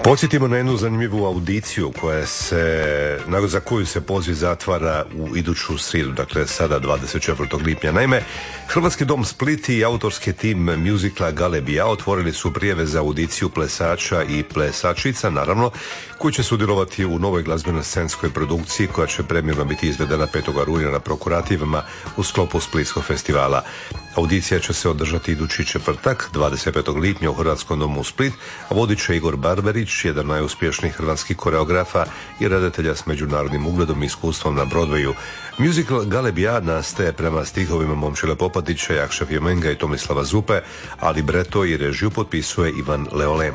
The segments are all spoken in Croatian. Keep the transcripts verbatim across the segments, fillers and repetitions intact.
Podsjetimo na jednu zanimljivu audiciju koja se, za koju se poziv zatvara u iduću srijedu, dakle sada dvadeset četvrtog lipnja. Naime, Hrvatski dom Split i autorski tim mjuzikla Galebija otvorili su prijave za audiciju plesača i plesačica, naravno, koji će sudjelovati u novoj glazbeno scenskoj produkciji koja će premijerno biti izvedena petog rujna na Prokurativima u sklopu Splitskog festivala. Audicija će se održati idući četvrtak, dvadeset petog lipnja u Hrvatskom domu Split, a vodit će Igor Barberić, jedan najuspješnijih hrvatskih koreografa i redatelja s međunarodnim ugledom i iskustvom na Broadwayu. Musical Galebija nastaje prema stihovima Momčila Popadića, Jakša Fjemenga i Tomislava Zupe, a libreto i režiju potpisuje Ivan Leolemo.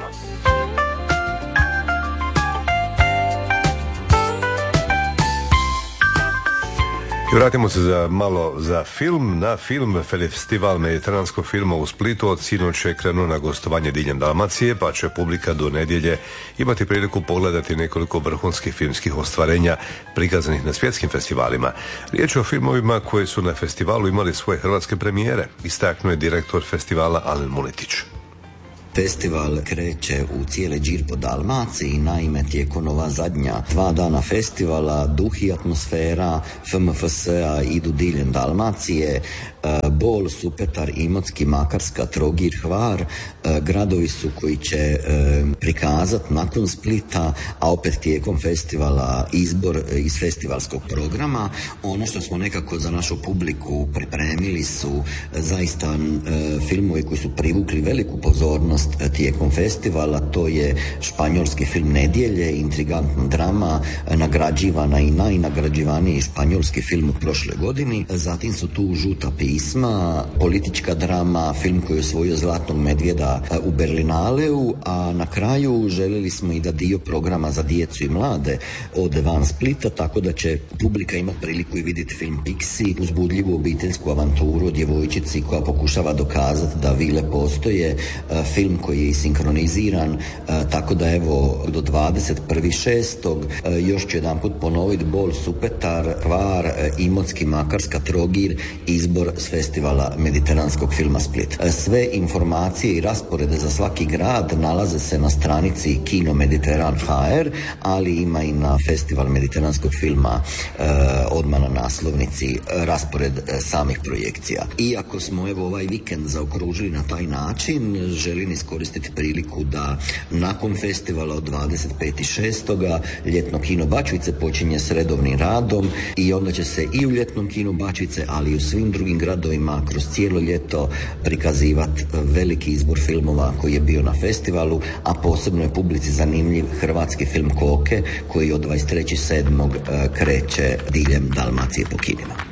I vratimo se za malo za film. Na film Festival mediteranskog filma u Splitu od sinoć je krenuo na gostovanje diljem Dalmacije, pa će publika do nedjelje imati priliku pogledati nekoliko vrhunskih filmskih ostvarenja prikazanih na svjetskim festivalima. Riječ je o filmovima koji su na festivalu imali svoje hrvatske premijere, istaknuo je direktor festivala Alen Muletić. Festival kreće u cijele džir po Dalmaciji, naime tijekom ova zadnja dva dana festivala duh i atmosfera F M F S-a idu diljem Dalmacije. Bol, Supetar, Imotski, Makarska, Trogir, Hvar, gradovi su koji će prikazati nakon Splita, a opet tijekom festivala izbor iz festivalskog programa. Ono što smo nekako za našu publiku pripremili su zaista filmovi koji su privukli veliku pozornost tijekom festivala. To je španjolski film Nedjelje, intrigantna drama, nagrađivana i najnagrađivaniji španjolski film u prošloj godini. Zatim su tu Žuta pisma, politička drama, film koji je osvojio Zlatnog medvjeda u Berlinaleu, a na kraju željeli smo i da dio programa za djecu i mlade ode van Splita, tako da će publika imati priliku i vidjeti film Pixi, uzbudljivu obiteljsku avanturu o djevojčici koja pokušava dokazati da vile postoje, film koji je i sinkroniziran, tako da evo do dvadeset prvog šestog još ću jedan put ponoviti Bol, Supetar, Hvar, Imotski, Makarska, Trogir, izbor s festivala mediteranskog filma Split. Sve informacije i rasporede za svaki grad nalaze se na stranici Kino Mediteran H R, ali ima i na festival mediteranskog filma eh, odmah na naslovnici raspored eh, samih projekcija. Iako smo evo ovaj vikend zaokružili na taj način, želim iskoristiti priliku da nakon festivala od dvadeset petog šestog ljetno kino Bačvice počinje s redovnim radom i onda će se i u ljetnom kinu Bačvice, ali i u svim drugim gradovima kroz cijelo ljeto prikazivati veliki izbor filmova koji je bio na festivalu, a posebno je publici zanimljiv hrvatski film Koke koji od dvadeset trećeg sedmog kreće diljem Dalmacije po kinima.